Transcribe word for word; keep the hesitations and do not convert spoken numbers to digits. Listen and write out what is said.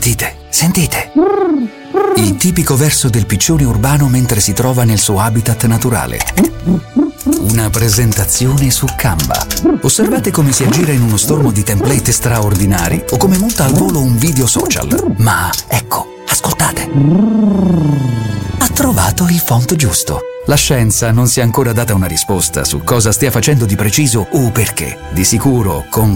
Sentite, sentite. Il tipico verso del piccione urbano mentre si trova nel suo habitat naturale. Una presentazione su Canva. Osservate come si aggira in uno stormo di template straordinari o come monta al volo un video social. Ma ecco, ascoltate. Ha trovato il font giusto. La scienza non si è ancora data una risposta su cosa stia facendo di preciso o perché. Di sicuro, con